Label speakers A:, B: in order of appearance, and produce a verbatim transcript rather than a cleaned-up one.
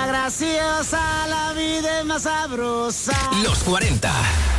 A: graciosa, la vida es más sabrosa.
B: Los cuarenta.